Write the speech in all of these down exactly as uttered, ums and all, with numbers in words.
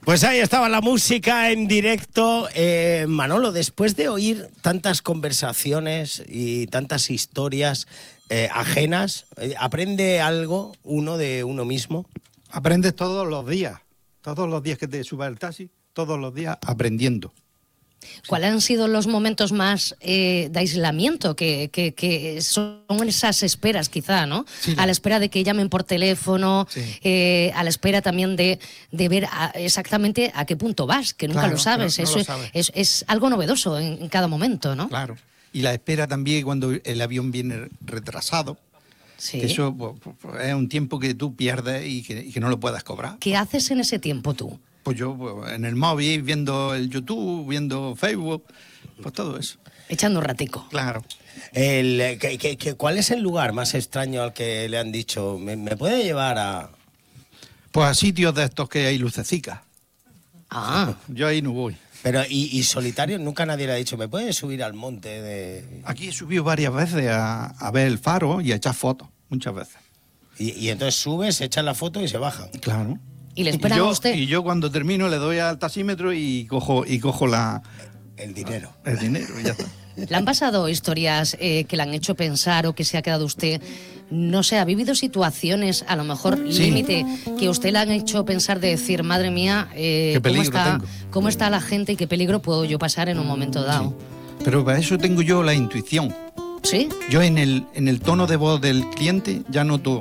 Pues ahí estaba la música en directo. Eh, Manolo, después de oír tantas conversaciones y tantas historias eh, ajenas, eh, ¿aprende algo uno de uno mismo? Aprendes todos los días, todos los días que te subas al taxi, todos los días aprendiendo. ¿Cuáles han sido los momentos más eh, de aislamiento que, que, que son esas esperas quizá, ¿no? Sí, a la espera de que llamen por teléfono, sí. eh, a la espera también de, de ver a, exactamente a qué punto vas, que nunca Claro, lo sabes. claro, no Eso lo es, sabes. es, es algo novedoso en, en cada momento, ¿no? Claro. Y la espera también cuando el avión viene retrasado. Sí. Que eso pues, pues, es un tiempo que tú pierdes y que, y que no lo puedas cobrar. ¿Qué haces en ese tiempo tú? Pues yo pues, en el móvil, viendo el YouTube, viendo Facebook, pues todo eso. Echando un ratico. Claro. El, que, que, que, ¿Cuál es el lugar más extraño al que le han dicho, me, me puede llevar a...? Pues a sitios de estos que hay lucecicas. Ah. Yo ahí no voy. Pero, ¿y, y solitario? Nunca nadie le ha dicho, ¿me puede subir al monte de...? Aquí he subido varias veces a, a ver el faro y a echar fotos, muchas veces. Y, y entonces subes, echan la foto y se bajan. Claro. ¿Y le esperan y yo, a usted? Y yo cuando termino le doy al taxímetro y cojo, y cojo la, El dinero. el dinero y ya está. ¿Le han pasado historias eh, que le han hecho pensar o que se ha quedado usted, no sé, ha vivido situaciones, a lo mejor Sí. límite, que usted le han hecho pensar de decir, madre mía, eh, Qué ¿cómo, peligro está, tengo? ¿cómo está la gente y qué peligro puedo yo pasar en un momento dado? Pero para eso tengo yo la intuición. ¿Sí? Yo en el, en el tono de voz del cliente ya noto.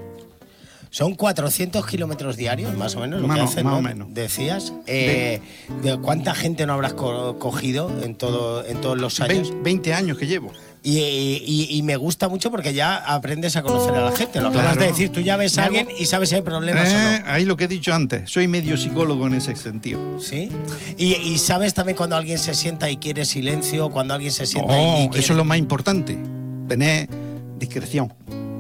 Son cuatrocientos kilómetros diarios, más o menos, lo Más que o- hacen, más ¿no? o menos. Decías. Eh, ¿de ¿Cuánta gente no habrás co- cogido en, todo, en todos los años? veinte años que llevo. Y, y- y me gusta mucho porque ya aprendes a conocer a la gente. Lo acabas Claro. de decir, tú ya ves a Me alguien hago- y sabes si hay problemas Eh, o no. ahí lo que he dicho antes. Soy medio psicólogo en ese sentido. ¿Sí? Y, y sabes también cuando alguien se sienta y quiere silencio, cuando alguien se sienta y, y Oh, quiere... eso es lo más importante. Tener discreción.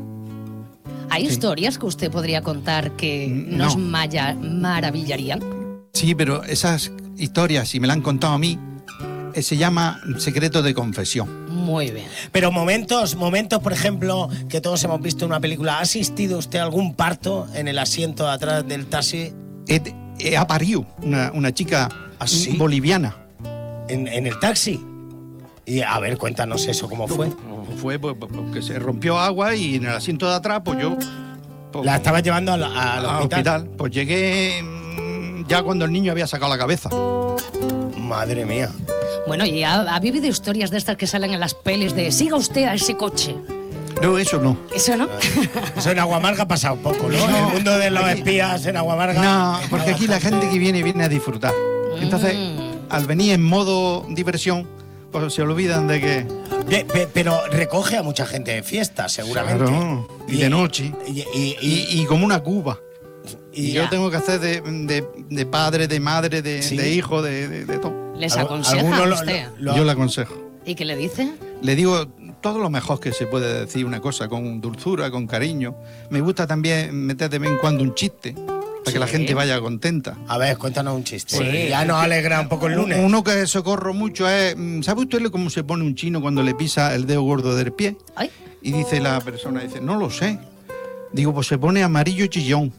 ¿Hay Sí. historias que usted podría contar que Mm, nos no. maya- maravillarían? Sí, pero esas historias, si me las han contado a mí, eh, se llama secreto de confesión. Muy bien. Pero momentos, momentos, por ejemplo, que todos hemos visto en una película. ¿Ha asistido usted a algún parto en el asiento de atrás del taxi He, he aparido una, una chica ¿Ah, sí? boliviana. en, en el taxi? Y a ver, cuéntanos eso, ¿cómo fue? Fue pues, pues, que se rompió agua y en el asiento de atrás, pues yo... pues, La estabas llevando al, al al hospital. Pues llegué mm, ya cuando el niño había sacado la cabeza. Madre mía. Bueno, ¿y ha, ha vivido historias de estas que salen en las pelis de siga usted a ese coche? No, eso no. ¿Eso no? Eso en Aguamarga ha pasado poco, ¿no? No. El mundo de los espías en Aguamarga. No, porque aquí la gente que viene viene a disfrutar. Entonces, Mm. al venir en modo diversión, pues se olvidan de que... Pe- pe- pero recoge a mucha gente de fiesta, seguramente. Claro, y de noche. Y, y- y- Y, y como una cuba. y Y yo ya. tengo que hacer de, de- de padre, de madre, de, Sí. de hijo, de, de- de todo. ¿Les Algu- aconseja alguno a lo- usted? lo- Yo le aconsejo. ¿Y qué le dice? Le digo todo lo mejor que se puede decir una cosa, con dulzura, con cariño. Me gusta también meter de vez en cuando un chiste, para que la Sí. gente vaya contenta. A ver, cuéntanos un chiste. Sí. Ya nos alegra un poco el lunes. Uno que socorro mucho es, mm, ¿sabe usted cómo se pone un chino cuando le pisa el dedo gordo del pie? Ay, Y dice la persona, dice, no lo sé. Digo, pues se pone amarillo chillón.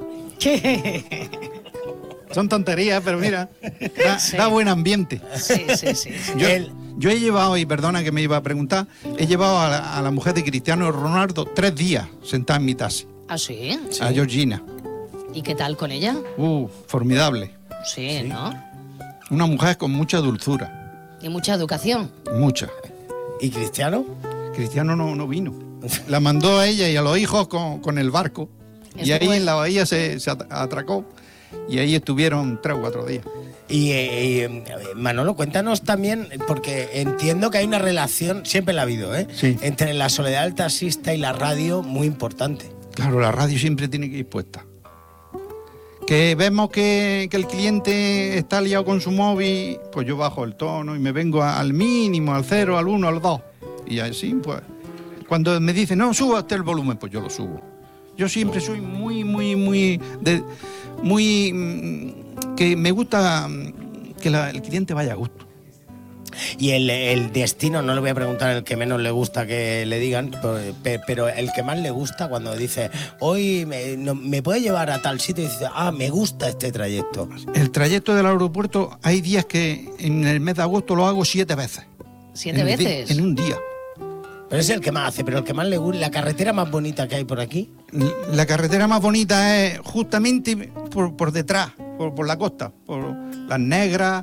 Son tonterías, pero mira, da, Sí. da buen ambiente. sí, sí, sí. sí. Yo, El- yo he llevado, y perdona que me iba a preguntar, he llevado a la, a la mujer de Cristiano Ronaldo tres días sentada en mi taxi, ¿Ah, sí? a Georgina. ¿Y qué tal con ella? Uh, formidable. Sí, ¿no? Una mujer con mucha dulzura, Y mucha educación. mucha. ¿Y Cristiano? Cristiano no, no vino. La mandó a ella y a los hijos con, con el barco. Y Eso ahí fue. en la bahía se, se at- atracó. Y ahí estuvieron tres o cuatro días. Y eh, eh, Manolo, cuéntanos también, porque entiendo que hay una relación, siempre la ha habido, ¿eh? Sí. Entre la soledad del taxista y la radio muy importante. Claro, la radio siempre tiene que ir puesta. Que vemos que, que el cliente está liado con su móvil, pues yo bajo el tono y me vengo a- al mínimo, al cero, al uno, al dos. Y así, pues, cuando me dicen, no, suba usted el volumen, pues yo lo subo. Yo siempre soy muy, muy, muy, de, muy, mm, que me gusta mm, que la- el cliente vaya a gusto. Y el, el destino, no le voy a preguntar el que menos le gusta que le digan, pero el que más le gusta cuando dice, hoy me, no, me puede llevar a tal sitio, y dice, ah, me gusta este trayecto. El trayecto del aeropuerto, hay días que en el mes de agosto lo hago siete veces. ¿Siete en veces? Di- en un día. Pero es el que más hace, pero el que más le gusta, la carretera más bonita que hay por aquí. La carretera más bonita es justamente por, por detrás, por, por la costa, por Las Negras,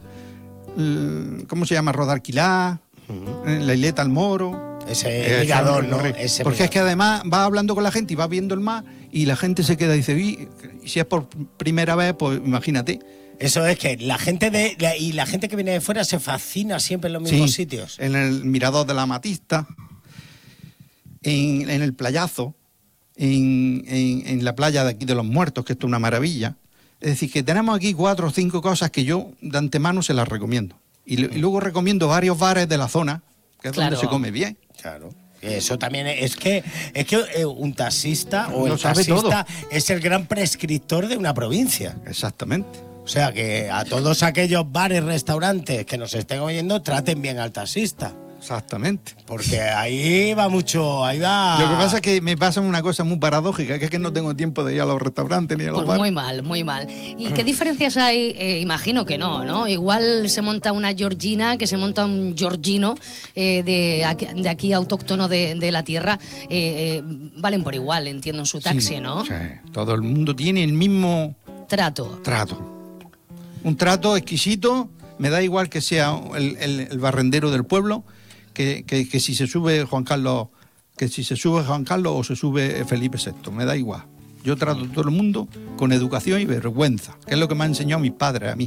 ¿cómo se llama? Rodarquilá, uh-huh. La Isleta al Moro. Ese mirador, ¿no? Ese Porque mirador. es que además vas hablando con la gente y vas viendo el mar y la gente se queda y dice, y si es por primera vez, pues imagínate. Eso es que la gente de la, y la gente que viene de fuera se fascina siempre en los mismos sí, sitios. En el mirador de la Amatista, en, en el Playazo, en, en, en la playa de aquí de los Muertos, que esto es una maravilla. Es decir, que tenemos aquí cuatro o cinco cosas que yo de antemano se las recomiendo. Y, y luego recomiendo varios bares de la zona, que es claro. donde se come bien. Claro. Eso también es que es que un taxista o Lo el sabe taxista todo. Es el gran prescriptor de una provincia. Exactamente. O sea que a todos aquellos bares, restaurantes que nos estén oyendo, traten bien al taxista. Exactamente. Porque ahí va mucho, ahí va... Lo que pasa es que me pasa una cosa muy paradójica, que es que no tengo tiempo de ir a los restaurantes ni a los pues bares. Muy mal, muy mal. ¿Y qué diferencias hay? Eh, imagino que no, ¿no? Igual se monta una georgina, que se monta un georgino eh, de, aquí, de aquí autóctono de, de la tierra. Eh, eh, valen por igual, entiendo, en su taxi, sí, ¿no? Sí, todo el mundo tiene el mismo... Trato. Trato. Un trato exquisito, me da igual que sea el, el, el barrendero del pueblo, que, que, que si se sube Juan Carlos, que si se sube Juan Carlos o se sube Felipe sexto, me da igual. Yo trato a todo el mundo con educación y vergüenza, que es lo que me han enseñado mis padres a mí.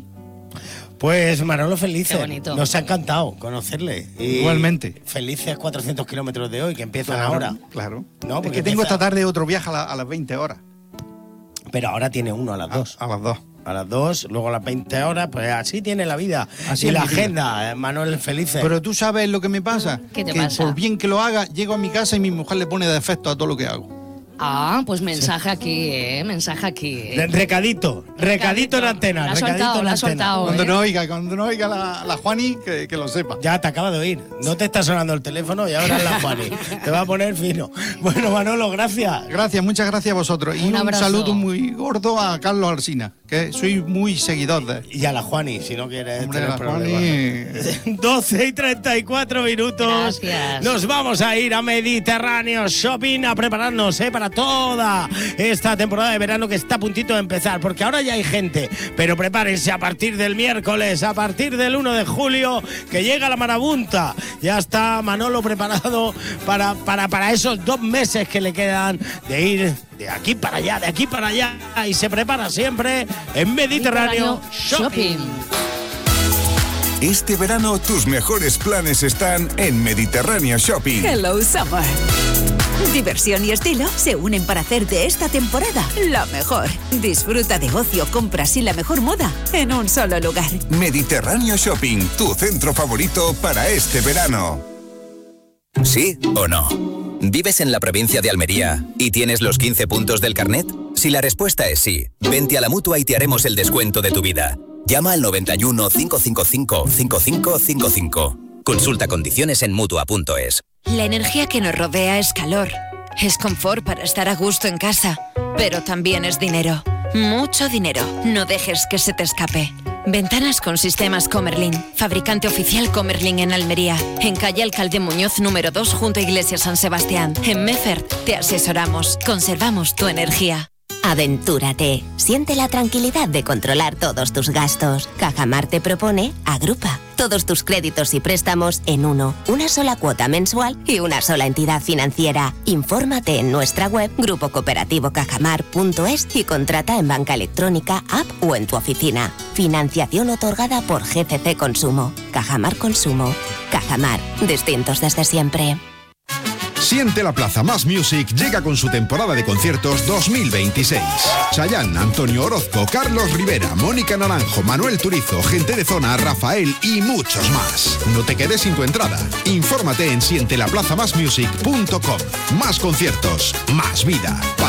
Pues Manolo Felices, Qué bonito. Nos ha encantado conocerle. Y igualmente. Felices cuatrocientos kilómetros de hoy, que empiezan Claro, ahora. Claro. No, es porque que tengo empieza... esta tarde otro viaje a, la, a las veinte horas. Pero ahora tiene uno a las dos. A, a las dos. A las dos, luego a las veinte horas, pues así tiene la vida. Así y es la mi vida. agenda, eh, Manuel Felices. Pero tú sabes lo que me pasa. ¿Qué te que pasa? por bien que lo haga, llego a mi casa y mi mujer le pone defecto a todo lo que hago. Ah, pues mensaje aquí, ¿eh? Mensaje aquí. ¿eh? Recadito, recadito en antena. La ha recadito soltado, en la ha antena. soltado. Cuando ¿eh? no oiga, cuando no oiga la, la Juani, que, que lo sepa. Ya te acaba de oír. No te está sonando el teléfono y ahora es la Juani. Te va a poner fino. Bueno, Manolo, gracias. Gracias, muchas gracias a vosotros. Y Un un, abrazo. saludo muy gordo a Carlos Alsina, que soy muy seguidor de él. Y a la Juani, si no quieres Hombre, tener la problemas. Juani. doce y treinta y cuatro minutos. Gracias. Nos vamos a ir a Mediterráneo Shopping a prepararnos ¿eh? para toda esta temporada de verano que está a puntito de empezar, porque ahora ya hay gente, pero prepárense a partir del miércoles, a partir del uno de julio, que llega la marabunta. Ya está Manolo preparado para, para, para esos dos meses que le quedan de ir de aquí para allá, de aquí para allá, y se prepara siempre en Mediterráneo, Mediterráneo Shopping. Shopping. Este verano tus mejores planes están en Mediterráneo Shopping. Hello Summer. Diversión y estilo se unen para hacer de esta temporada la mejor. Disfruta de ocio, compras y la mejor moda en un solo lugar. Mediterráneo Shopping, tu centro favorito para este verano. ¿Sí o no? ¿Vives en la provincia de Almería y tienes los quince puntos del carnet? Si la respuesta es sí, vente a la Mutua y te haremos el descuento de tu vida. Llama al noventa y uno, cinco cinco cinco, cinco cinco cinco cinco. Consulta condiciones en Mutua punto es. La energía que nos rodea es calor, es confort para estar a gusto en casa, pero también es dinero, mucho dinero. No dejes que se te escape. Ventanas con sistemas Comerlin, fabricante oficial Comerlin en Almería, en calle Alcalde Muñoz número dos junto a Iglesia San Sebastián. En Meffert te asesoramos, conservamos tu energía. Aventúrate. Siente la tranquilidad de controlar todos tus gastos. Cajamar te propone Agrupa. Todos tus créditos y préstamos en uno. Una sola cuota mensual y una sola entidad financiera. Infórmate en nuestra web grupo cooperativo cajamar punto es y contrata en banca electrónica, app o en tu oficina. Financiación otorgada por G C C Consumo. Cajamar Consumo. Cajamar. Distintos desde siempre. Siente la Plaza Más Music llega con su temporada de conciertos dos mil veintiséis. Chayanne, Antonio Orozco, Carlos Rivera, Mónica Naranjo, Manuel Turizo, Gente de Zona, Rafael y muchos más. No te quedes sin tu entrada. Infórmate en siente la plaza más music punto com. Más conciertos, más vida.